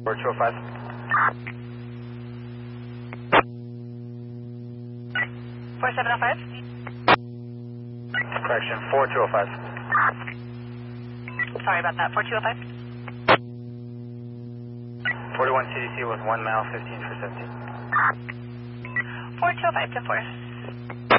4205. Correction, 4205. Sorry about that. 4205. 41 CDC was 1 mile, 15 for 17. 4205 to 4.